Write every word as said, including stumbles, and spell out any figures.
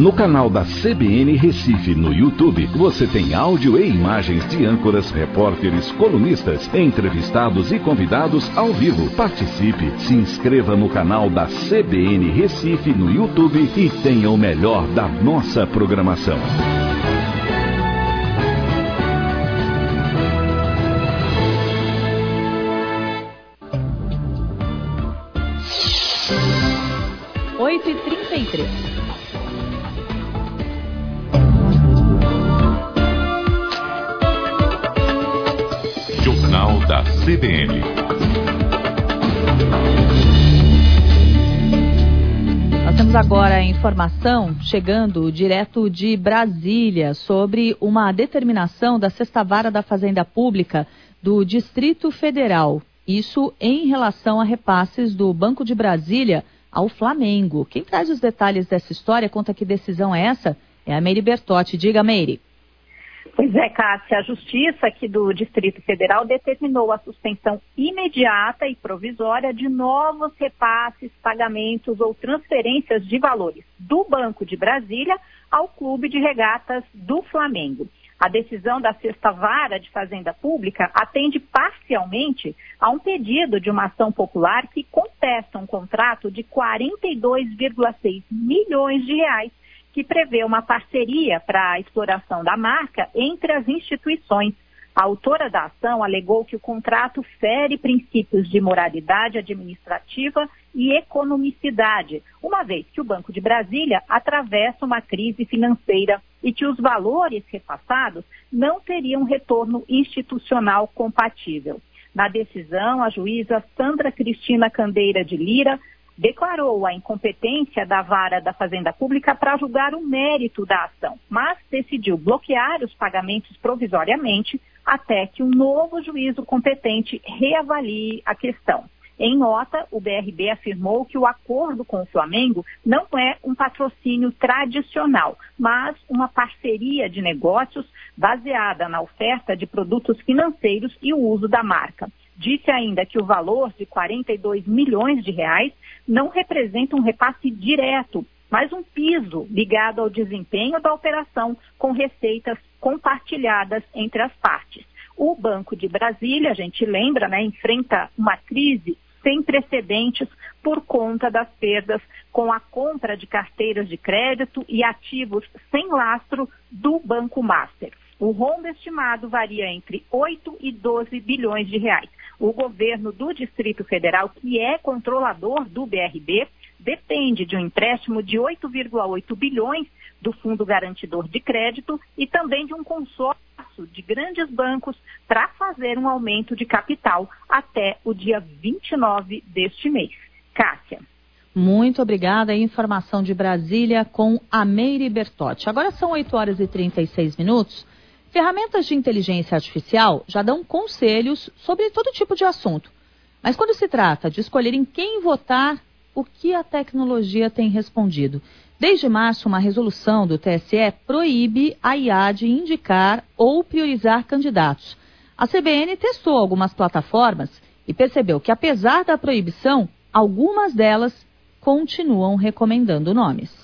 No canal da C B N Recife no YouTube, você tem áudio e imagens de âncoras, repórteres, colunistas, entrevistados e convidados ao vivo. Participe, se inscreva no canal da C B N Recife no YouTube e tenha o melhor da nossa programação. oito e trinta e três. Jornal da C B N. Nós temos agora a informação chegando direto de Brasília sobre uma determinação da Sexta Vara da Fazenda Pública do Distrito Federal. Isso em relação a repasses do Banco de Brasília ao Flamengo. Quem traz os detalhes dessa história, conta que decisão é essa, é a Meire Bertotti. Diga, Meire. Pois é, Cássia, a Justiça aqui do Distrito Federal determinou a suspensão imediata e provisória de novos repasses, pagamentos ou transferências de valores do Banco de Brasília ao Clube de Regatas do Flamengo. A decisão da Sexta Vara de Fazenda Pública atende parcialmente a um pedido de uma ação popular que contesta um contrato de quarenta e dois vírgula seis milhões de reais que prevê uma parceria para a exploração da marca entre as instituições. A autora da ação alegou que o contrato fere princípios de moralidade administrativa e economicidade, uma vez que o Banco de Brasília atravessa uma crise financeira e que os valores repassados não teriam retorno institucional compatível. Na decisão, a juíza Sandra Cristina Candeira de Lira declarou a incompetência da Vara da Fazenda Pública para julgar o mérito da ação, mas decidiu bloquear os pagamentos provisoriamente até que um novo juízo competente reavalie a questão. Em nota, o B R B afirmou que o acordo com o Flamengo não é um patrocínio tradicional, mas uma parceria de negócios baseada na oferta de produtos financeiros e o uso da marca. Disse ainda que o valor de quarenta e dois milhões de reais não representa um repasse direto, mas um piso ligado ao desempenho da operação com receitas compartilhadas entre as partes. O Banco de Brasília, a gente lembra, né, enfrenta uma crise sem precedentes por conta das perdas com a compra de carteiras de crédito e ativos sem lastro do Banco Master. O rombo estimado varia entre oito e doze bilhões de reais. O governo do Distrito Federal, que é controlador do B R B, depende de um empréstimo de oito vírgula oito bilhões do Fundo Garantidor de Crédito e também de um consórcio de grandes bancos para fazer um aumento de capital até o dia vinte e nove deste mês. Cássia. Muito obrigada. A informação de Brasília com a Meire Bertotti. Agora são oito horas e trinta e seis minutos. Ferramentas de inteligência artificial já dão conselhos sobre todo tipo de assunto. Mas quando se trata de escolher em quem votar, o que a tecnologia tem respondido? Desde março, uma resolução do T S E proíbe a I A de indicar ou priorizar candidatos. A C B N testou algumas plataformas e percebeu que, apesar da proibição, algumas delas continuam recomendando nomes.